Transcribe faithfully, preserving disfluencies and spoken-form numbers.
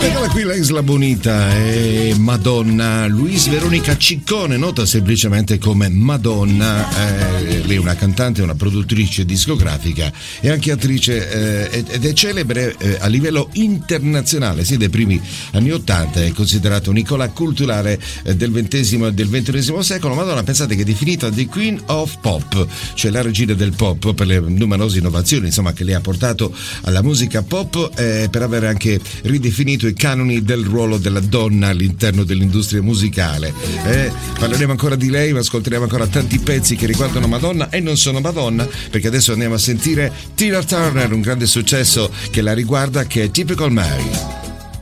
Eccola qui la Isla Bonita e Madonna. Luis Veronica Ciccone, nota semplicemente come Madonna. Eh, lei è una cantante, una produttrice discografica e anche attrice eh, ed è celebre eh, a livello internazionale. Sì, dai primi anni ottanta è considerata un'icola culturale eh, del ventesimo e del ventunesimo secolo. Madonna, pensate che è definita The Queen of Pop, cioè la regina del pop, per le numerose innovazioni insomma che lei ha portato alla musica pop, eh, per aver anche ridefinito i canoni del ruolo della donna all'interno dell'industria musicale. Eh, parleremo ancora di lei, ma ascolteremo ancora tanti pezzi che riguardano Madonna e non sono Madonna, perché adesso andiamo a sentire Tina Turner, un grande successo che la riguarda, che è Typical Mary.